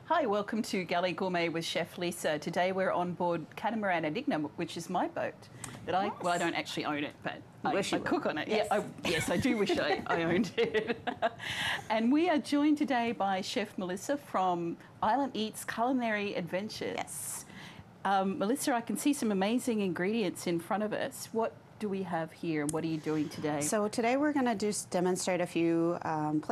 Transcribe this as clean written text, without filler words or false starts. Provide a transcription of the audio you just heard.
Hi, welcome to Galley Gourmet with Chef Lisa. Today we're on board Catamaran Enigma, which is my boat. That I don't actually own it, but I cook on it. Yes. Yeah, yes, I do wish I owned it. And we are joined today by Chef Melissa from Island Eats Culinary Adventures. Yes. Melissa, I can see some amazing ingredients in front of us. What do we have here? What are you doing today? So today we're going to demonstrate a few